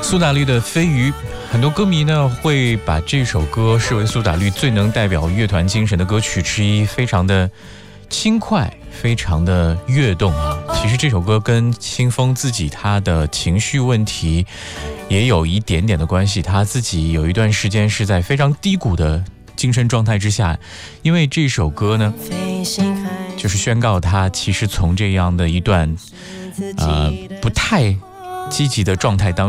苏打绿的《飞鱼》，很多歌迷呢会把这首歌视为苏打绿最能代表乐团精神的歌曲之一，非常的轻快，非常的跃动啊。其实这首歌跟清风自己他的情绪问题也有一点点的关系，他自己有一段时间是在非常低谷的精神状态之下，因为这首歌呢就是宣告他其实从这样的一段不太积极的状态当中